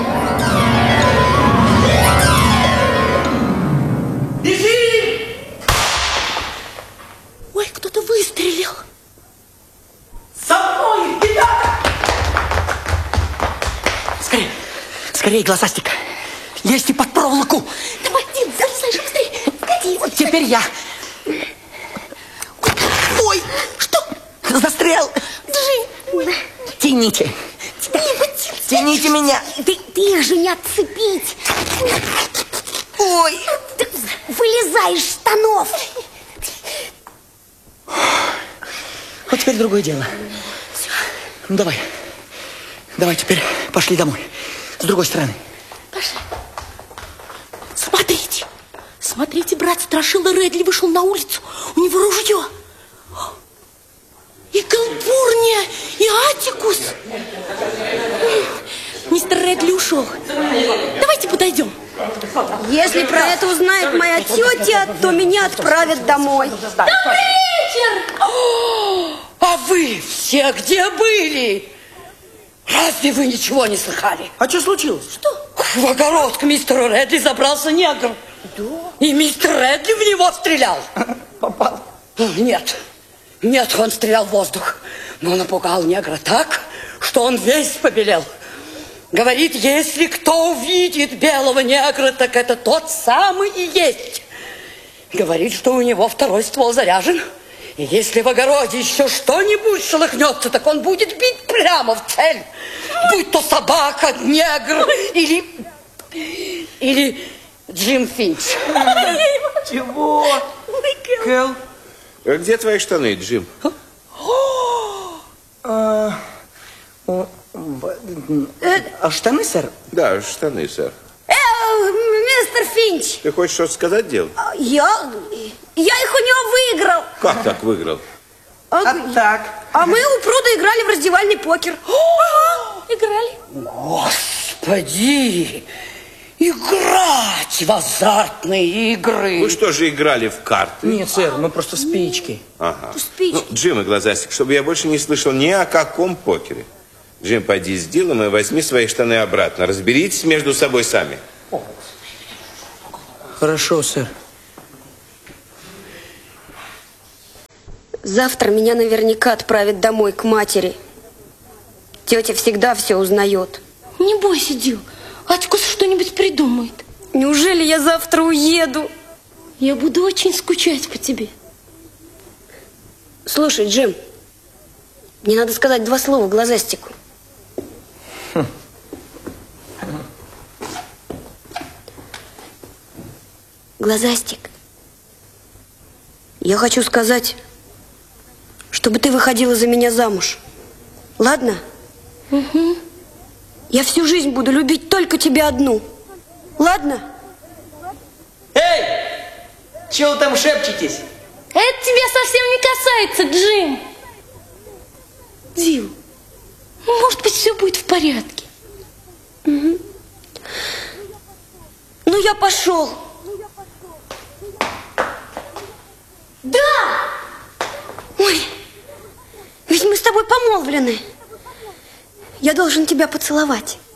Бежим! Ой, кто-то выстрелил. За мной, ребята! Скорее, скорее, глазастик. Лезьте под проволоку. Давай, Дим, залезай же быстрее. Погоди, Вот теперь я. Ой, что? Застрял. Джим. Тяните. Тяните меня. Ты их же не отцепить. Ой. Ты вылезай из штанов. Вот теперь другое дело. Ну, давай. Давай теперь пошли домой. С другой стороны. Пошли. Смотрите. Смотрите, брат Страшила Редли вышел на улицу. У него ружье. И Калпурния, и Атикус. Мистер Редли ушел. Давайте подойдем. Если про это узнает моя тетя, то меня отправят домой. Добрый вечер! А вы все где были? Разве вы ничего не слыхали? А что случилось? Что? В огород к мистеру Редли забрался негр. Да? И мистер Редли в него стрелял. Попал. Нет, нет, он стрелял в воздух. Но напугал негра так, что он весь побелел. Говорит, если кто увидит белого негра, так это тот самый и есть. Говорит, что у него второй ствол заряжен. И если в огороде еще что-нибудь шелохнется, так он будет бить прямо в цель. Будь то собака, негр или Джим Финч. Чего? Кэл? А где твои штаны, Джим? А штаны, сэр? Да, штаны, сэр. Мистер Финч, Ты хочешь что-то сказать, Дел? я их у него выиграл. Как так выиграл? Так. А мы у пруда играли в раздевальный покер. Играли. Господи! Играть в азартные игры. Вы что же играли в карты? Нет, сэр, мы просто спички. Ага. Спички. Ну, Джим и Глазастик, чтобы я больше не слышал ни о каком покере. Джим, пойди с Дилом и возьми свои штаны обратно. Разберитесь между собой сами. Хорошо, сэр. Завтра меня наверняка отправят домой к матери. Тетя всегда все узнает. Не бойся, Дил. Атикус что-нибудь придумает. Неужели я завтра уеду? Я буду очень скучать по тебе. Слушай, Джим, мне надо сказать 2 слова Глазастику. Глазастик, я хочу сказать, чтобы ты выходила за меня замуж. Ладно? Угу. Я всю жизнь буду любить только тебя одну. Ладно? Эй! Чего вы там шепчетесь? Это тебя совсем не касается, Джим. Дил, может быть, все будет в порядке. Угу. Ну, я пошел. Да! Ой, ведь мы с тобой помолвлены. Я должен тебя поцеловать.